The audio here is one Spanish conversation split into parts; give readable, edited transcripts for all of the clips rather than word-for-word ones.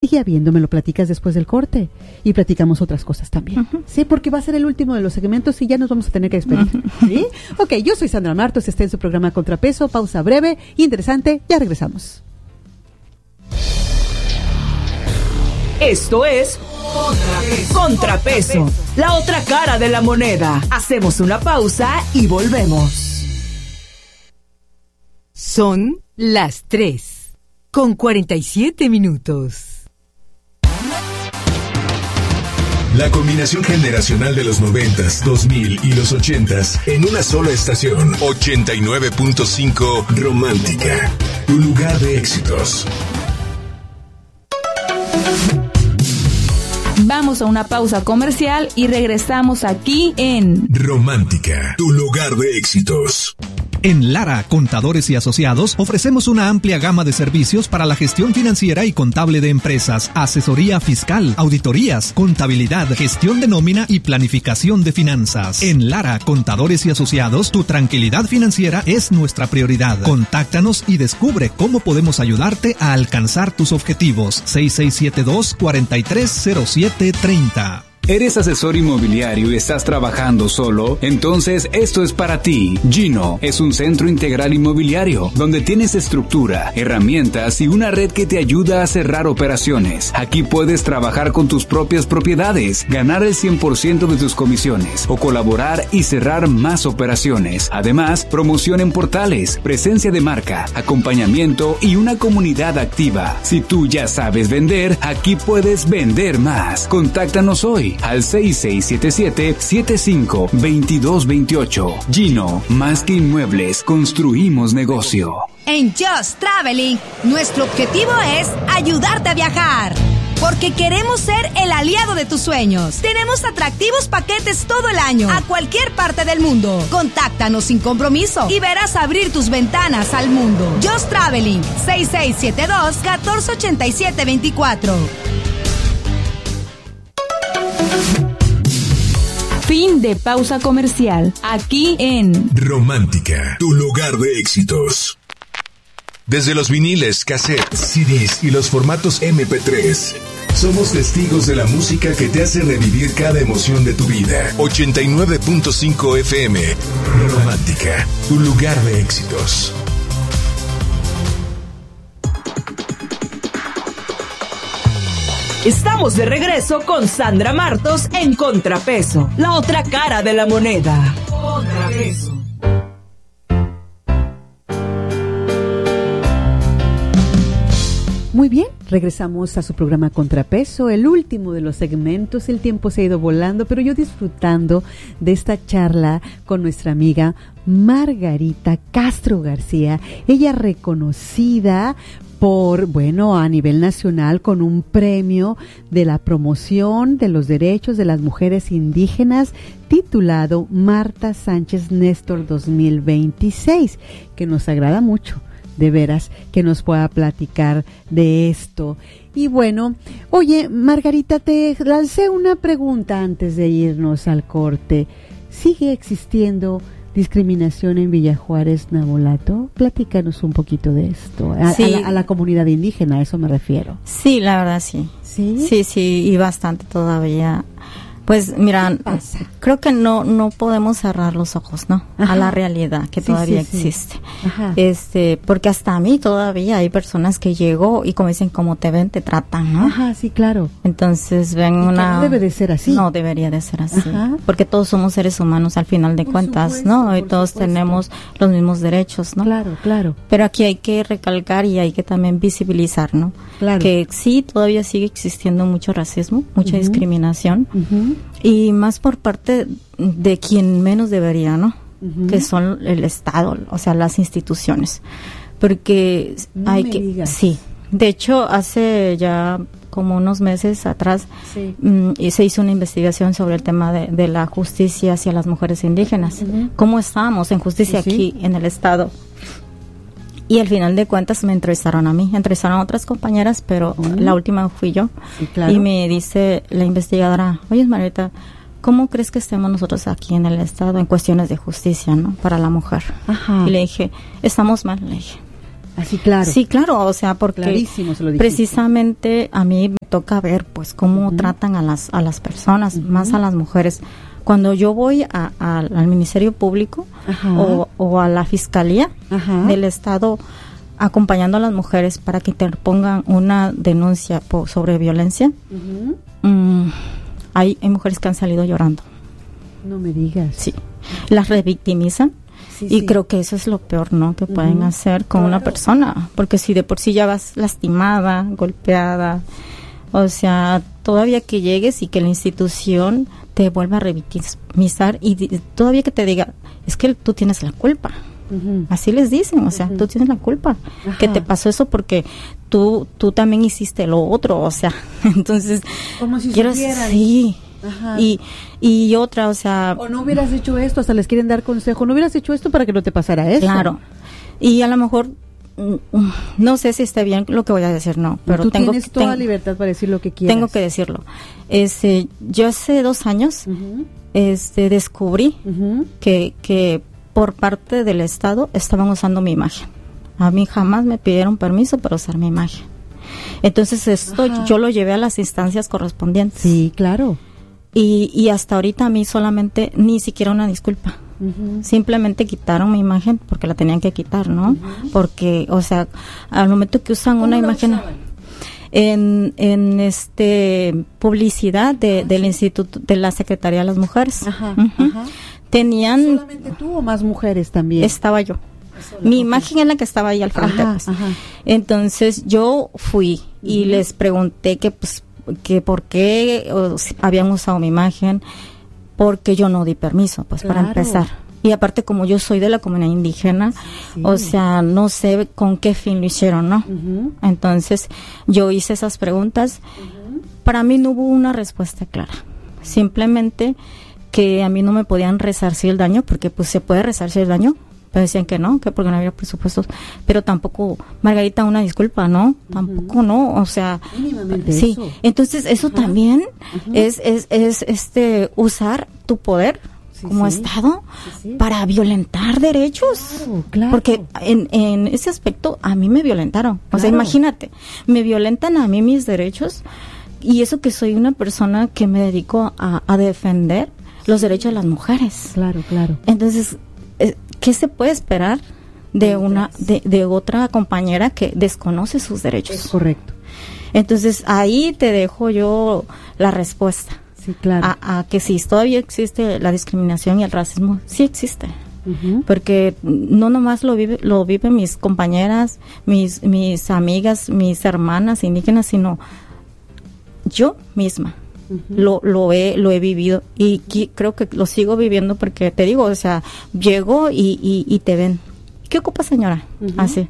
Sigue habiendo, me lo platicas después del corte y platicamos otras cosas también. Sí, porque va a ser el último de los segmentos y ya nos vamos a tener que despedir. ¿Sí? Ok, yo soy Sandra Martos, está en su programa Contrapeso, pausa breve, interesante, ya regresamos. Esto es Contrapeso, la otra cara de la moneda. Hacemos una pausa y volvemos. Son las 3:47. La combinación generacional de los 90s, 2000 y los 80s en una sola estación. 89.5 Romántica, tu lugar de éxitos. Vamos a una pausa comercial y regresamos aquí en Romántica, tu lugar de éxitos. En Lara, Contadores y Asociados, ofrecemos una amplia gama de servicios para la gestión financiera y contable de empresas, asesoría fiscal, auditorías, contabilidad, gestión de nómina y planificación de finanzas. En Lara, Contadores y Asociados, tu tranquilidad financiera es nuestra prioridad. Contáctanos y descubre cómo podemos ayudarte a alcanzar tus objetivos. 6672-430730. ¿Eres asesor inmobiliario y estás trabajando solo? Entonces esto es para ti. Gino es un centro integral inmobiliario donde tienes estructura, herramientas y una red que te ayuda a cerrar operaciones. Aquí puedes trabajar con tus propias propiedades, ganar el 100% de tus comisiones o colaborar y cerrar más operaciones. Además, promoción en portales, presencia de marca, acompañamiento y una comunidad activa. Si tú ya sabes vender, aquí puedes vender más. Contáctanos hoy al 6677-752228. Gino, más que inmuebles, construimos negocio. En Just Traveling, nuestro objetivo es ayudarte a viajar, porque queremos ser el aliado de tus sueños. Tenemos atractivos paquetes todo el año, a cualquier parte del mundo. Contáctanos sin compromiso y verás abrir tus ventanas al mundo. Just Traveling, 6672-148724. Fin de pausa comercial, aquí en Romántica, tu lugar de éxitos. Desde los viniles, cassettes, CDs y los formatos MP3, somos testigos de la música que te hace revivir cada emoción de tu vida. 89.5 FM, Romántica, tu lugar de éxitos. Estamos de regreso con Sandra Martos en Contrapeso, la otra cara de la moneda. Contrapeso. Muy bien, regresamos a su programa Contrapeso, el último de los segmentos. El tiempo se ha ido volando, pero yo disfrutando de esta charla con nuestra amiga Margarita Castro García. Ella reconocida por, a nivel nacional con un premio de la promoción de los derechos de las mujeres indígenas titulado Marta Sánchez Néstor 2026, que nos agrada mucho, de veras, que nos pueda platicar de esto. Y bueno, oye, Margarita, te lancé una pregunta antes de irnos al corte. ¿Sigue existiendo discriminación en Villa Juárez, Navolato? Platícanos un poquito de esto, a la comunidad indígena, a eso me refiero. Sí, la verdad sí. ¿Sí? Sí, y bastante todavía. Pues mira, creo que no podemos cerrar los ojos, ¿no? Ajá. A la realidad que todavía existe. Ajá. Porque hasta a mí todavía hay personas que llego y como dicen, como te ven, te tratan, ¿no? Ajá, sí, claro. Entonces ven una... No debe de ser así. No debería de ser así. Ajá. Porque todos somos seres humanos al final de cuentas, supuesto, ¿no? Y todos tenemos los mismos derechos, ¿no? Claro, claro. Pero aquí hay que recalcar y hay que también visibilizar, ¿no? Claro. Que sí, todavía sigue existiendo mucho racismo, mucha discriminación. Y más por parte de quien menos debería, ¿no? Que son el Estado, o sea, las instituciones. Porque hay que... Digas. Sí. De hecho, hace ya como unos meses atrás se hizo una investigación sobre el tema de la justicia hacia las mujeres indígenas. ¿Cómo estábamos en justicia aquí en el Estado? Y al final de cuentas me entrevistaron a mí, entrevistaron a otras compañeras, pero la última fui yo. Sí, claro. Y me dice la investigadora, oye, Margarita, ¿cómo crees que estemos nosotros aquí en el Estado en cuestiones de justicia, ¿no? Para la mujer. Ajá. Y le dije, estamos mal, le dije. Así, claro. Sí, claro, o sea, porque clarísimo se lo precisamente a mí me toca ver, pues, cómo tratan a las personas, más a las mujeres. Cuando yo voy al Ministerio Público o a la Fiscalía del Estado acompañando a las mujeres para que interpongan una denuncia sobre violencia, hay mujeres que han salido llorando. No me digas. Sí, las revictimizan. Y creo que eso es lo peor, ¿no? Que pueden hacer con una persona, porque si de por sí ya vas lastimada, golpeada, o sea, todavía que llegues y que la institución te vuelva a revictimizar y todavía que te diga, es que tú tienes la culpa. Así les dicen, o sea, tú tienes la culpa, que te pasó eso porque tú también hiciste lo otro, o sea, entonces como si supieran. Sí. Y otra, o sea, o no hubieras hecho esto, hasta les quieren dar consejo, no hubieras hecho esto para que no te pasara eso. Claro. Y a lo mejor no sé si está bien lo que voy a decir, no, pero tú tienes toda libertad para decir lo que quieras. Tengo que decirlo. Yo hace 2 años descubrí que por parte del Estado estaban usando mi imagen. A mí jamás me pidieron permiso para usar mi imagen. Entonces esto yo lo llevé a las instancias correspondientes. Sí, claro. Y hasta ahorita a mí solamente ni siquiera una disculpa. Simplemente quitaron mi imagen porque la tenían que quitar, ¿no? Porque, o sea, al momento que usan una imagen en publicidad del Instituto de la Secretaría de las Mujeres. Tenían ¿solamente tú o más mujeres también? Estaba yo. Mi imagen es la que estaba ahí al frente. Entonces yo fui y les pregunté que por qué habían usado mi imagen, porque yo no di permiso, pues para empezar. Y aparte, como yo soy de la comunidad indígena, o sea, no sé con qué fin lo hicieron, ¿no? Entonces yo hice esas preguntas. Para mí no hubo una respuesta clara. Simplemente que a mí no me podían resarcir el daño, porque pues se puede resarcir el daño. Pero decían que no, que porque no había presupuestos, pero tampoco, Margarita, una disculpa, ¿no? Tampoco, ¿no? O sea, mínimamente sí. Eso. Entonces eso también es usar tu poder como Estado para violentar derechos. Claro. Porque en ese aspecto a mí me violentaron. O sea, imagínate, me violentan a mí mis derechos, y eso que soy una persona que me dedico a defender los derechos de las mujeres. Claro. Entonces, ¿qué se puede esperar de de otra compañera que desconoce sus derechos? Es correcto. Entonces, ahí te dejo yo la respuesta. Sí, claro. A que si todavía existe la discriminación y el racismo, sí existe. Porque no nomás lo viven mis compañeras, mis amigas, mis hermanas indígenas, sino yo misma. Lo he vivido y creo que lo sigo viviendo, porque te digo, o sea, llego y te ven. ¿Qué ocupa, señora? Así.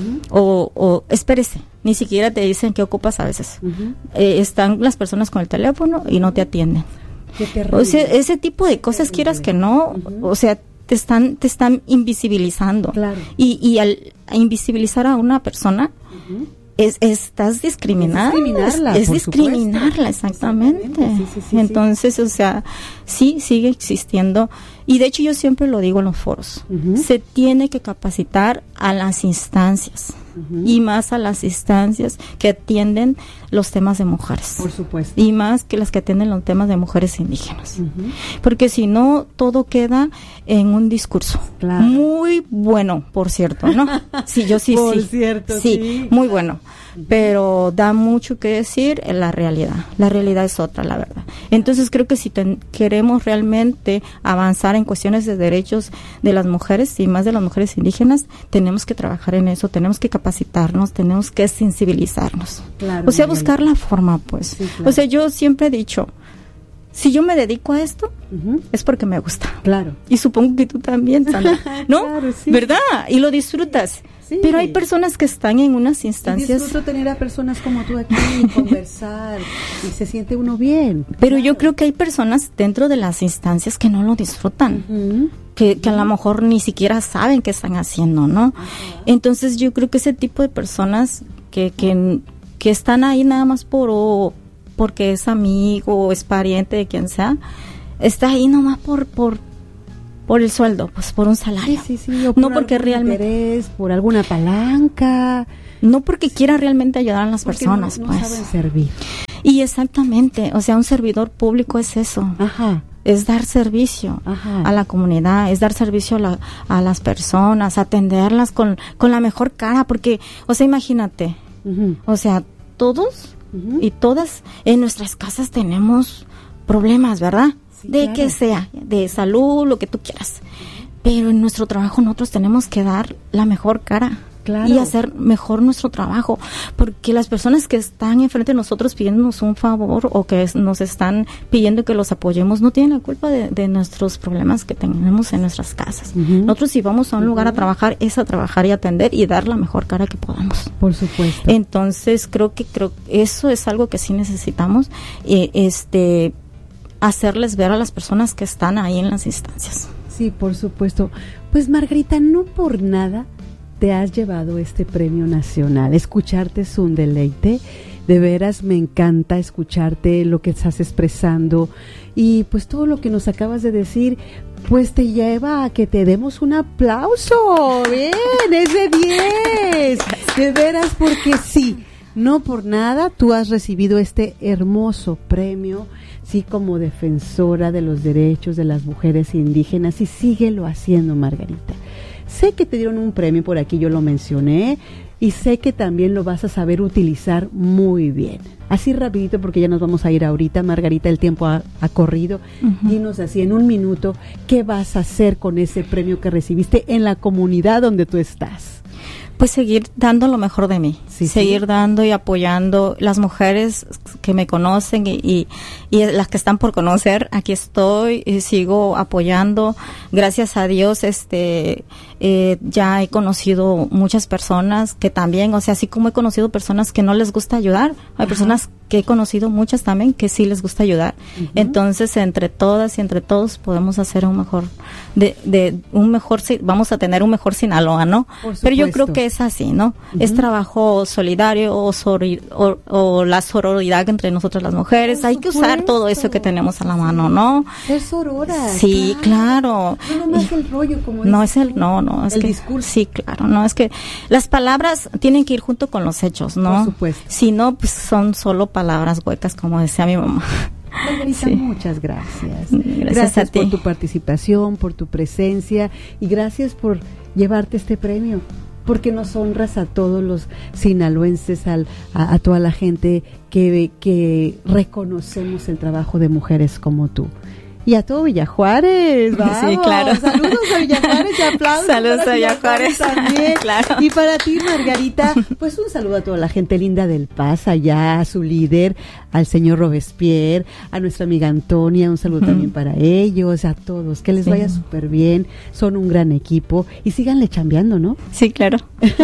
O espérese, ni siquiera te dicen qué ocupas a veces. Están las personas con el teléfono y no te atienden. Qué terrible. O sea, ese tipo de cosas, quieras que no, o sea, te están invisibilizando. Claro. Y al invisibilizar a una persona, estás discriminarla. Es discriminarla, exactamente. Sí. Entonces, o sea, sí sigue existiendo. Y de hecho yo siempre lo digo en los foros. Se tiene que capacitar a las instancias. Y más a las instancias que atienden los temas de mujeres. Por supuesto. Y más que las que atienden los temas de mujeres indígenas. Porque si no, todo queda en un discurso. Claro. Muy bueno, por cierto, ¿no? Sí, yo sí, por sí. Cierto, sí, muy bueno. Pero da mucho que decir en la realidad. La realidad es otra, la verdad. Entonces creo que si queremos realmente avanzar en cuestiones de derechos de las mujeres y más de las mujeres indígenas, tenemos que trabajar en eso, tenemos que capacitarnos, tenemos que sensibilizarnos. Claro, o sea, buscar la forma, pues. Sí, claro. O sea, yo siempre he dicho, si yo me dedico a esto, es porque me gusta. Claro. Y supongo que tú también, Sandra, ¿no? Claro, sí. ¿Verdad? Y lo disfrutas. Sí. Pero hay personas que están en unas instancias. Disfruto tener a personas como tú aquí y conversar y se siente uno bien. Pero yo creo que hay personas dentro de las instancias que no lo disfrutan. Que a lo mejor ni siquiera saben qué están haciendo, ¿no? Entonces yo creo que ese tipo de personas que están ahí nada más porque es amigo o es pariente de quien sea, está ahí nomás Por el sueldo, pues por un salario. Sí, o por no porque realmente interés, por alguna palanca. No porque quieran realmente ayudar a las personas, no pues. saben servir. Y exactamente, o sea, un servidor público es eso. Ajá. Es dar servicio a la comunidad, es dar servicio a las personas, atenderlas con la mejor cara, porque, o sea, imagínate, o sea, todos y todas en nuestras casas tenemos problemas, ¿verdad? Sí, de claro. Que sea, de salud, lo que tú quieras. Pero en nuestro trabajo nosotros tenemos que dar la mejor cara. Claro. Y hacer mejor nuestro trabajo, porque las personas que están enfrente de nosotros pidiéndonos un favor o que nos están pidiendo que los apoyemos no tienen la culpa de nuestros problemas que tenemos en nuestras casas. Nosotros si vamos a un lugar a trabajar es a trabajar y atender y dar la mejor cara que podamos. Por supuesto. Entonces creo que eso es algo que sí necesitamos, hacerles ver a las personas que están ahí en las instancias. Sí, por supuesto. Pues Margarita, no por nada te has llevado este premio nacional. Escucharte es un deleite. De veras me encanta escucharte lo que estás expresando y pues todo lo que nos acabas de decir pues te lleva a que te demos un aplauso. Bien, es de 10. De veras, porque sí, no por nada tú has recibido este hermoso premio, sí, como defensora de los derechos de las mujeres indígenas, y síguelo haciendo, Margarita. Sé que te dieron un premio por aquí, yo lo mencioné, y sé que también lo vas a saber utilizar muy bien. Así rapidito, porque ya nos vamos a ir ahorita, Margarita, el tiempo ha corrido. Dinos así en un minuto, ¿qué vas a hacer con ese premio que recibiste en la comunidad donde tú estás? Pues seguir dando lo mejor de mí, seguir dando y apoyando las mujeres que me conocen y las que están por conocer. Aquí estoy y sigo apoyando. Gracias a Dios, ya he conocido muchas personas que también, o sea, así como he conocido personas que no les gusta ayudar, hay personas que he conocido muchas también que sí les gusta ayudar. Entonces, entre todas y entre todos podemos hacer un mejor, vamos a tener un mejor Sinaloa, ¿no? Pero yo creo que es así, ¿no? Es trabajo solidario o la sororidad entre nosotras las mujeres. Hay que usar todo eso que tenemos a la mano, ¿no? Ser sororas. Sí, claro. No nomás el rollo como no es el, no, es el que discurso. Sí, claro, no, es que las palabras tienen que ir junto con los hechos, ¿no? Por supuesto. Si no, pues son solo palabras huecas, como decía mi mamá. Margarita, muchas gracias. Gracias a ti por tu participación, por tu presencia y gracias por llevarte este premio, porque nos honras a todos los sinaloenses, a toda la gente que reconocemos el trabajo de mujeres como tú. Y a todo Villajuárez, vamos. Sí, claro. Saludos a Villajuárez y aplausos. Saludos a Villajuárez también. Claro. Y para ti, Margarita, pues un saludo a toda la gente linda del Paz, allá a su líder, al señor Robespierre, a nuestra amiga Antonia, un saludo también para ellos, a todos, que les vaya súper bien, son un gran equipo y síganle chambeando, ¿no? Sí, claro.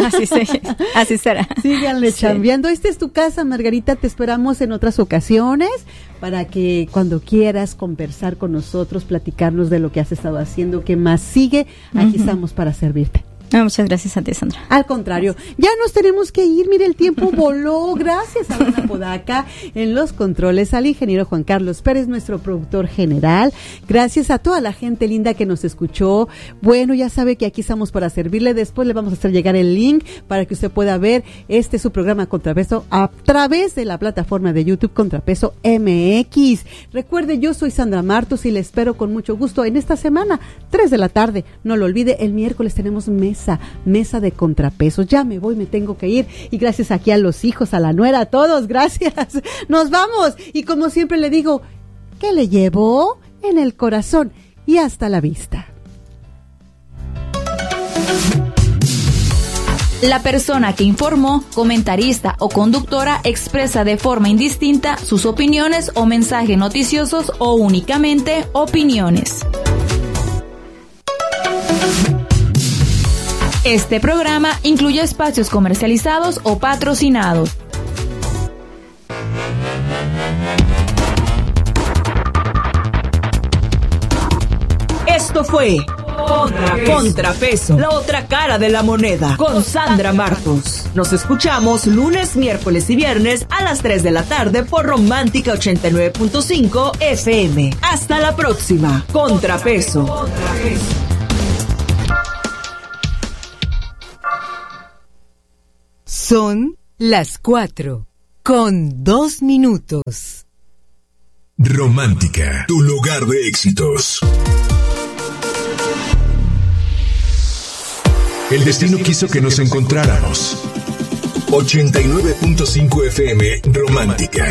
Así será. Síganle chambeando. Esta es tu casa, Margarita, te esperamos en otras ocasiones para que cuando quieras conversar con nosotros, platicarnos de lo que has estado haciendo, qué más sigue, aquí estamos para servirte. No, muchas gracias a ti, Sandra. Al contrario, ya nos tenemos que ir, mire, el tiempo voló. Gracias a Ana Podaca en los controles, al ingeniero Juan Carlos Pérez, nuestro productor general. Gracias a toda la gente linda que nos escuchó. Bueno, ya sabe que aquí estamos para servirle. Después le vamos a hacer llegar el link para que usted pueda ver su programa Contrapeso a través de la plataforma de YouTube Contrapeso MX. Recuerde, yo soy Sandra Martos y le espero con mucho gusto en esta semana, 3 de la tarde. No lo olvide, el miércoles tenemos mesa de contrapesos. Ya me voy, me tengo que ir. Y gracias aquí a los hijos, a la nuera, a todos. Gracias. Nos vamos. Y como siempre le digo, ¿qué le llevó en el corazón? Y hasta la vista. La persona que informó, comentarista o conductora expresa de forma indistinta sus opiniones o mensajes noticiosos o únicamente opiniones. Este programa incluye espacios comercializados o patrocinados. Esto fue Contrapeso, la otra cara de la moneda, con Sandra Martos. Nos escuchamos lunes, miércoles y viernes a las 3 de la tarde por Romántica 89.5 FM. Hasta la próxima. Contrapeso. Son las 4:02. Romántica, tu lugar de éxitos. El destino quiso que nos encontráramos. 89.5 FM Romántica,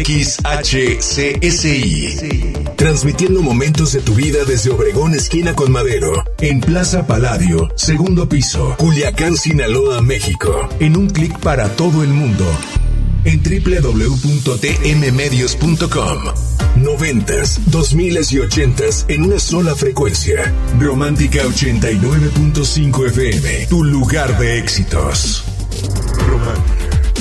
XHCSI. Transmitiendo momentos de tu vida desde Obregón, esquina con Madero, en Plaza Palladio, segundo piso, Culiacán, Sinaloa, México. En un clic para todo el mundo. En www.tmmedios.com. 90s, 2000s y 80s en una sola frecuencia. Romántica 89.5 FM, tu lugar de éxitos. Romántica.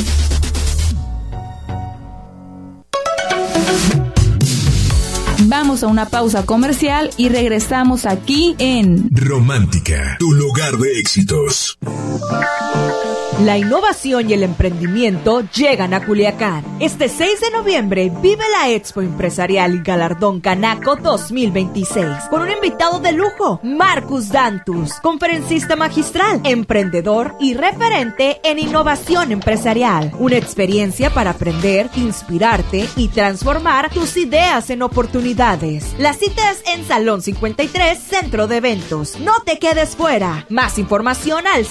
Vamos a una pausa comercial y regresamos aquí en Romántica, tu lugar de éxitos. La innovación y el emprendimiento llegan a Culiacán. Este 6 de noviembre vive la Expo Empresarial y Galardón Canaco 2026 con un invitado de lujo, Marcus Dantus, conferencista magistral, emprendedor y referente en innovación empresarial. Una experiencia para aprender, inspirarte y transformar tus ideas en oportunidades. La cita es en Salón 53, Centro de Eventos. No te quedes fuera. Más información al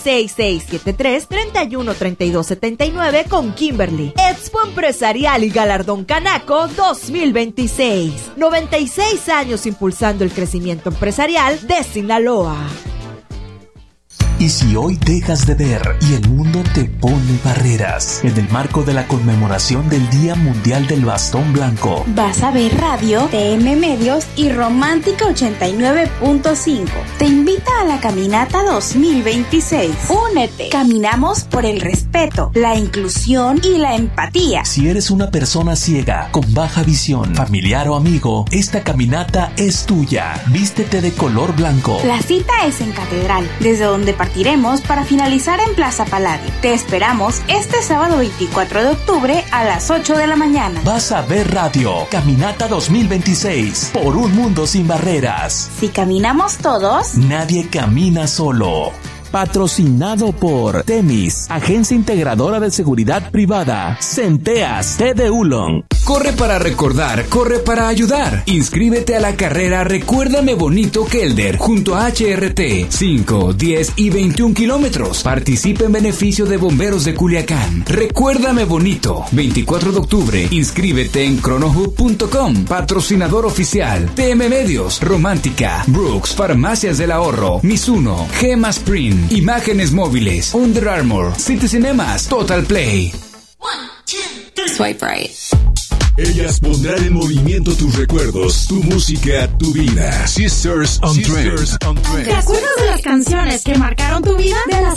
6673-313279 con Kimberly. Expo Empresarial y Galardón Canaco 2026. 96 años impulsando el crecimiento empresarial de Sinaloa. ¿Y si hoy dejas de ver y el mundo te pone barreras? En el marco de la conmemoración del Día Mundial del Bastón Blanco, Vas a ver Radio, TM Medios y Romántica 89.5 te invita a la Caminata 2026. Únete. Caminamos por el respeto, la inclusión y la empatía. Si eres una persona ciega, con baja visión, familiar o amigo, esta caminata es tuya. Vístete de color blanco. La cita es en Catedral, desde donde partiremos para finalizar en Plaza Palladio. Te esperamos este sábado 24 de octubre a las 8 de la mañana. Vas a ver Radio, Caminata 2026, por un mundo sin barreras. Si caminamos todos, nadie camina solo. Patrocinado por Temis, Agencia Integradora de Seguridad Privada, Centeas, T de Ulon. Corre para recordar, corre para ayudar. Inscríbete a la carrera Recuérdame Bonito Kelder junto a HRT, 5, 10 y 21 kilómetros. Participa en beneficio de Bomberos de Culiacán. Recuérdame Bonito, 24 de octubre. Inscríbete en cronohub.com. Patrocinador oficial, TM Medios, Romántica, Brooks, Farmacias del Ahorro, Mizuno, Gema Sprint, Imágenes Móviles, Under Armour, City Cinemas, Total Play. 1, 2, 3. Swipe right. Ellas pondrán en movimiento tus recuerdos, tu música, tu vida. Sisters on Trend. ¿Te acuerdas de las canciones que marcaron tu vida? De las